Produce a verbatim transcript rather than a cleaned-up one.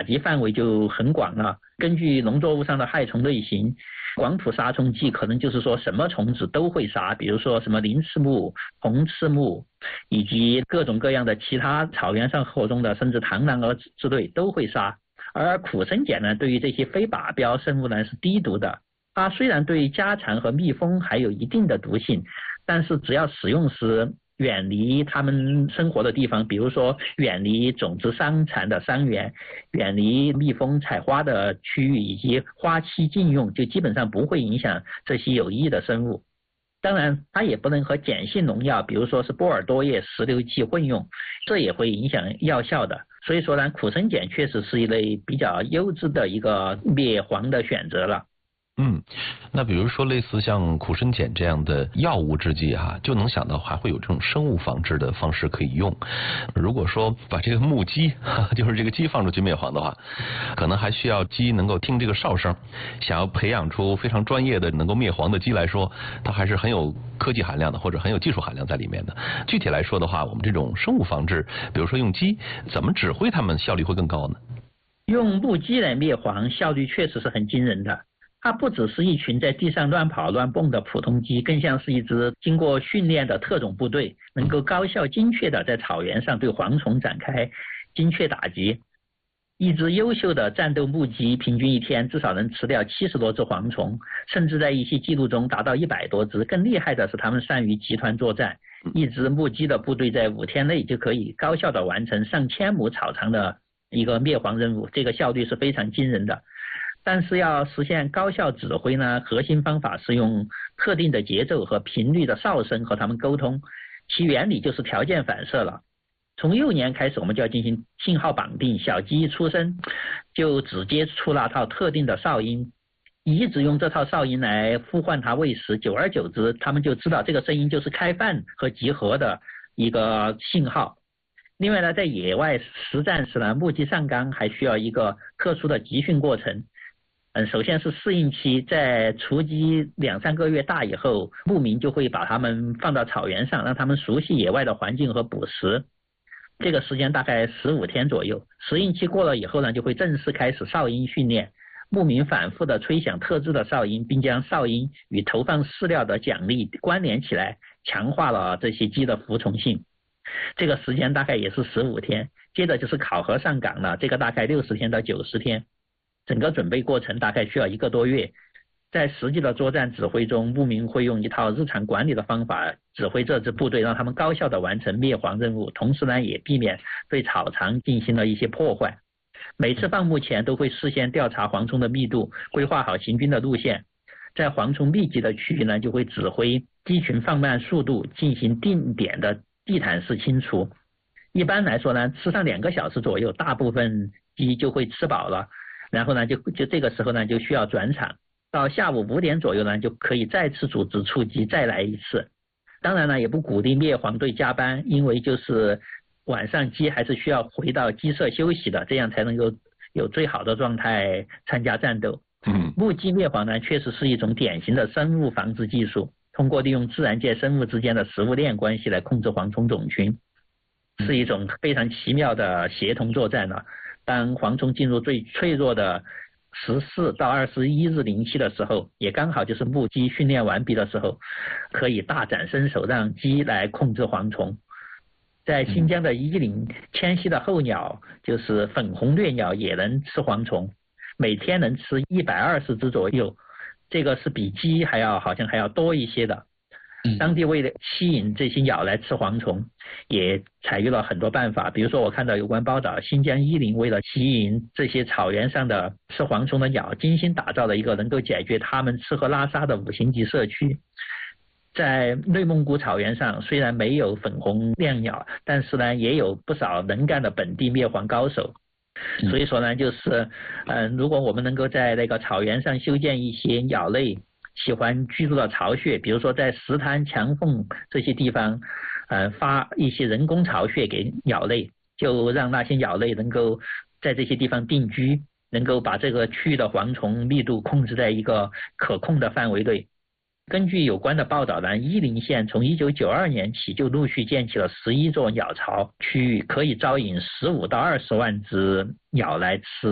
击范围就很广了。根据农作物上的害虫类型，广谱杀虫剂可能就是说什么虫子都会杀，比如说什么鳞翅目、红翅目，以及各种各样的其他草原上活动的，甚至螳螂蛾之类都会杀。而苦参碱呢，对于这些非靶标生物呢是低毒的。它虽然对家蚕和蜜蜂还有一定的毒性，但是只要使用时远离它们生活的地方，比如说远离种子伤残的桑园，远离蜜蜂采花的区域，以及花期禁用，就基本上不会影响这些有益的生物。当然它也不能和碱性农药，比如说是波尔多叶石榴剂混用，这也会影响药效的。所以说呢，苦参碱确实是一类比较优质的一个灭蝗的选择了。 嗯，那比如说类似像苦参碱这样的药物制剂哈、啊，就能想到还会有这种生物防治的方式可以用。如果说把这个木鸡，就是这个鸡放出去灭蝗的话，可能还需要鸡能够听这个哨声。想要培养出非常专业的能够灭蝗的鸡来说，它还是很有科技含量的，或者很有技术含量在里面的。具体来说的话，我们这种生物防治，比如说用鸡，怎么指挥它们效率会更高呢？ 用木鸡来灭蝗效率确实是很惊人的。它不只是一群在地上乱跑乱蹦的普通鸡，更像是一支经过训练的特种部队，能够高效精确地在草原上对蝗虫展开精确打击。一只优秀的战斗木鸡平均一天至少能吃掉七十多只蝗虫，甚至在一些记录中达到一百多只。更厉害的是，它们善于集团作战，一只木鸡的部队在五天内就可以高效地完成上千亩草场的一个灭蝗任务，这个效率是非常惊人的。但是要实现高效指挥呢，核心方法是用特定的节奏和频率的哨声和他们沟通，其原理就是条件反射了。从幼年开始，我们就要进行信号绑定，小鸡一出生就直接出那套特定的哨音，一直用这套哨音来呼唤它喂食，久而久之，他们就知道这个声音就是开饭和集合的一个信号。另外呢，在野外实战时呢，木鸡上岗还需要一个特殊的集训过程。嗯，首先是适应期，在雏鸡两三个月大以后，牧民就会把它们放到草原上，让它们熟悉野外的环境和捕食。这个时间大概十五天左右。适应期过了以后呢，就会正式开始哨音训练。牧民反复的吹响特制的哨音，并将哨音与投放饲料的奖励关联起来，强化了这些鸡的服从性。这个时间大概也是十五天。接着就是考核上岗了，这个大概六十天到九十天。整个准备过程大概需要一个多月。在实际的作战指挥中，牧民会用一套日常管理的方法指挥这支部队，让他们高效地完成灭蝗任务，同时呢也避免对草场进行了一些破坏。每次放牧前都会事先调查蝗虫的密度，规划好行军的路线。在蝗虫密集的区域呢，就会指挥鸡群放慢速度，进行定点的地毯式清除。一般来说呢，吃上两个小时左右，大部分鸡就会吃饱了。然后呢，就就这个时候呢，就需要转场。到下午五点左右呢，就可以再次组织出击，再来一次。当然呢，也不鼓励灭蝗队加班，因为就是晚上鸡还是需要回到鸡舍休息的，这样才能够有最好的状态参加战斗。 嗯， 木鸡灭蝗呢，确实是一种典型的生物防治技术，通过利用自然界生物之间的食物链关系来控制蝗虫种群，是一种非常奇妙的协同作战了。当蝗虫进入最脆弱的十四到二十一日龄期的时候，也刚好就是木鸡训练完毕的时候，可以大展身手，让鸡来控制蝗虫。在新疆的伊林，迁徙的候鸟就是粉红掠鸟也能吃蝗虫，每天能吃一百二十只左右，这个是比鸡还要好像还要多一些的。当地为了吸引这些鸟来吃蝗虫，也采用了很多办法。比如说我看到有关报道，新疆伊林为了吸引这些草原上的吃蝗虫的鸟，精心打造了一个能够解决它们吃喝拉撒的五星级社区。在内蒙古草原上，虽然没有粉红亮鸟，但是呢也有不少能干的本地灭蝗高手。所以说呢，就是嗯、呃，如果我们能够在那个草原上修建一些鸟类喜欢居住的巢穴，比如说在石滩、墙缝这些地方，呃，发一些人工巢穴给鸟类，就让那些鸟类能够在这些地方定居，能够把这个区域的蝗虫密度控制在一个可控的范围内。根据有关的报道呢，伊林县从一九九二年起就陆续建起了十一座鸟巢区域，可以招引十五到二十万只鸟来吃。